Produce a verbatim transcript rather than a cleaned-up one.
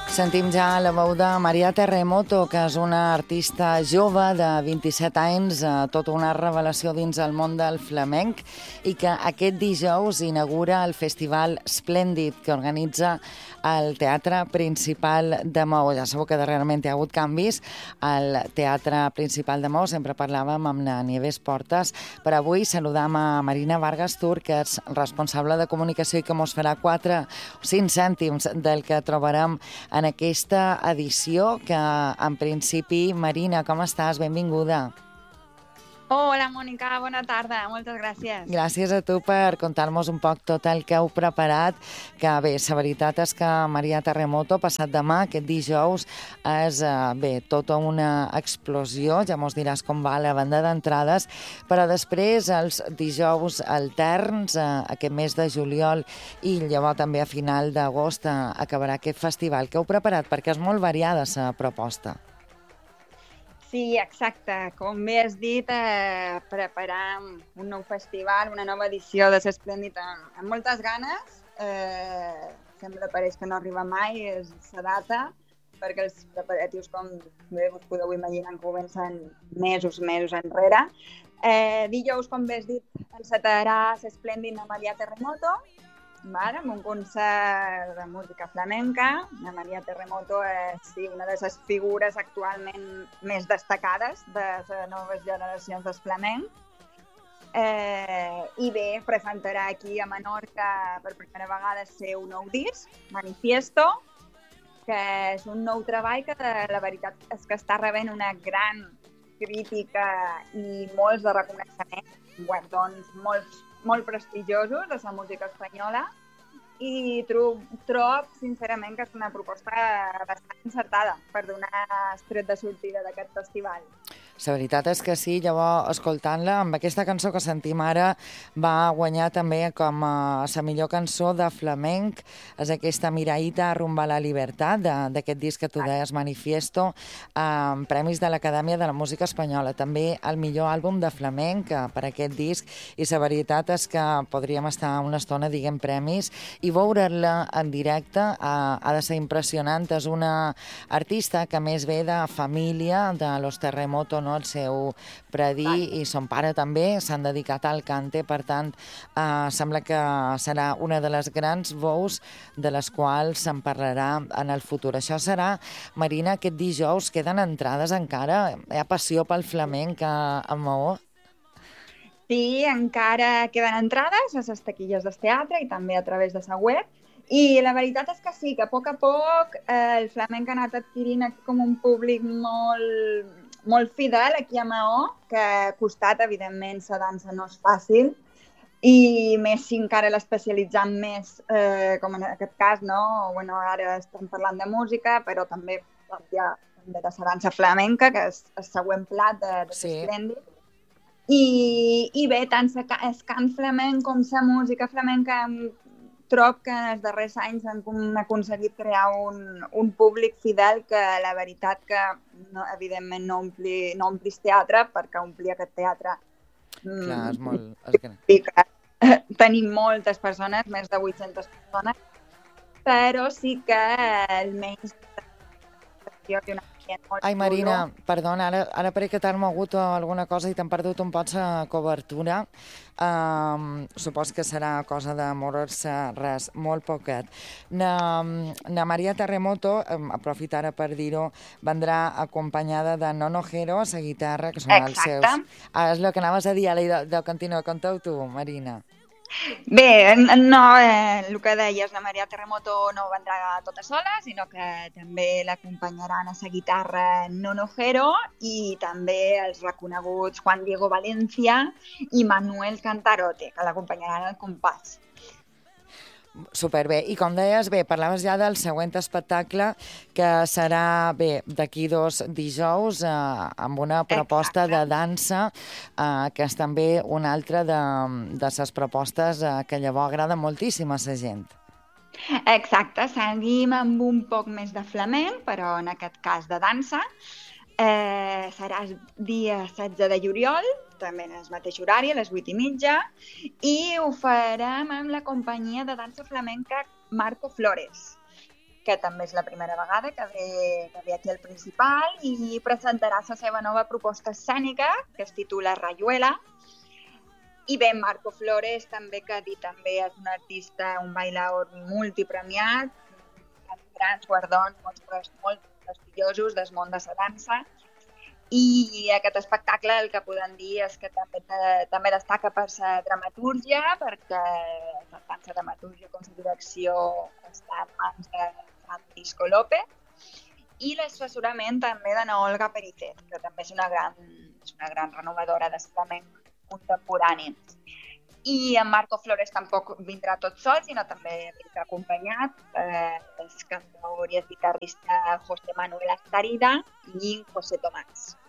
Sentim ja la veu de Maria Terremoto, que és una artista jove de vint-i-set anys, tota una revelació dins el món del flamenc, i que aquest dijous inaugura el Festival Splèndid, que organitza el Teatre Principal de Maó. Ja sabeu que darrerament hi ha hagut canvis al Teatre Principal de Maó. Sempre parlàvem amb la Nieves Portes, però avui saludam a Marina Vargas Tur, que és responsable de comunicació i que mos farà quatre o cinc cèntims del que trobarem en aquesta edició, que en principi, Marina, com estàs? Benvinguda. Hola, Mònica, bona tarda, moltes gràcies. Gràcies a tu per contar-nos un poc tot el que heu preparat, que bé, la veritat és que Maria Terremoto, passat demà, aquest dijous, és bé, tota una explosió, ja mos diràs com va la banda d'entrades, però després els dijous alterns, aquest mes de juliol, i llavors també a final d'agost acabarà aquest festival que heu preparat, perquè és molt variada la proposta. Sí, exacte. Com bé has dit, eh, preparam un nou festival, una nova edició de l'Esplèndid amb, amb moltes ganes. Eh, sembla pareix que no arriba mai, és la data, perquè els preparatius, com bé us podeu imaginar, comencen mesos, mesos enrere. Eh, dijous, com bé has dit, encetarà l'Esplèndid amb Maria Terremoto, vale, amb un concert de música flamenca. La Maria Terremoto és sí, una de les figures actualment més destacades de les noves generacions del flamenc. Eh, I bé, presentarà aquí a Menorca per primera vegada el seu nou disc, Manifiesto, que és un nou treball que la veritat és que està rebent una gran crítica i molts de reconeixement, guardons molts molt prestigiosos de la música espanyola, i trob, trob sincerament que és una proposta bastant encertada per donar el tret de sortida d'aquest festival. La veritat és que sí, llavors, escoltant-la, amb aquesta cançó que sentim ara, va guanyar també com a la millor cançó de flamenc, és aquesta Miraïta rumba a la libertat, d'aquest disc que tu deies, Manifiesto, amb premis de l'Acadèmia de la Música Espanyola, també el millor àlbum de flamenc per aquest disc, i la veritat és que podríem estar una estona dient premis, i veure-la en directe ha, ha de ser impressionant. És una artista que més ve de família, de los Terremoto, no? El seu predí i son pare també s'han dedicat al cante, per tant eh, sembla que serà una de les grans veus de les quals se'n parlarà en el futur. Això serà, Marina, aquest dijous. Queden entrades encara? Hi ha passió pel flamenc a, a Maó? Sí, encara queden entrades a les taquilles del teatre i també a través de la web. I la veritat és que sí, que a poc a poc eh, el flamenc ha anat adquirint aquí com un públic molt, molt fidel aquí a Maó, que ha costat, evidentment, la dansa no és fàcil, i més si encara l'especialitzant més, eh, com en aquest cas, no? Bueno, ara estem parlant de música, però també hi ha de la dansa flamenca, que és el següent plat de, de sí. Esplèndid. I, I bé, tant el cant flamenc com la música flamenca trob que en els darrers anys han aconseguit crear un, un públic fidel que la veritat que no, evidentment no ompli, no omplis teatre, perquè omplir aquest teatre Clar, és molt... és tenim moltes persones, més de vuit-centes persones, però sí que almenys una Ai, Marina, perdona, ara, ara pareix que t'han mogut alguna cosa i t'han perdut un poc la cobertura. Um, supos que serà cosa de morir-se res, molt poquet. Na, na Maria Terremoto, um, aprofitar per dir-ho, vendrà acompanyada de Nono Jero, a la guitarra, que són Exacte. Els seus... Ah, és el que anaves a dir, de, de continuar. Conteu tu, Marina. Bé, no, eh, el que deies, la Maria Terremoto no vendrà tota sola, sinó que també l'acompanyaran a la guitarra Nono Jero i també els reconeguts Juan Diego Valencia i Manuel Cantarote, que l'acompanyaran al compàs. Superbé. I com deies, bé, parlaves ja del següent espectacle que serà, bé, d'aquí dos dijous eh, amb una proposta Exacte. de dansa eh, que és també una altra de, de les propostes eh, que llavors agrada moltíssim a la gent. Exacte, seguim amb un poc més de flamenc, però en aquest cas de dansa. Eh, serà el dia setze de juliol, també en el mateix horari, a les vuit i mitja, i ho farem amb la companyia de dansa flamenca Marco Flores. que també és la primera vegada que ve, que ve aquí al Principal i presentarà la seva nova proposta escènica, que es titula Rayuela. I bé, Marco Flores, també, que dit també és un artista, un bailaor multipremiat, amb grans guardons molt, molt prestigiosos del món de la dansa. I aquest espectacle el que podem dir és que també, també destaca per la dramatúrgia, perquè tant la dramatúrgia com la direcció està en mans de Francisco López, i l'assessorament també de Olga Pericet, que també és una gran, és una gran renovadora del flamenc contemporani. I en Marco Flores tampoc vindrà tot sol, sinó també vindrà acompanyat eh, el cantaor i el guitarrista José Manuel Astarida i José Tomás.